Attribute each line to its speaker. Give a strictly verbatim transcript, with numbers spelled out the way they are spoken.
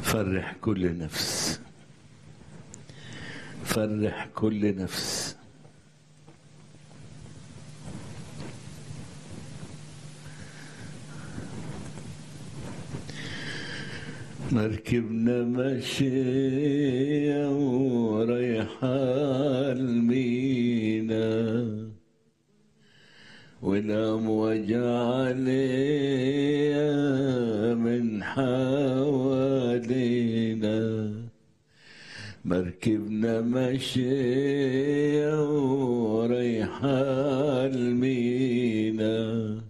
Speaker 1: فرح كل نفس، فرح كل نفس. مركبنا ماشية ورايحة المينا، والأمواج عليها من حوالينا. مركبنا ماشية ورايحة المينا،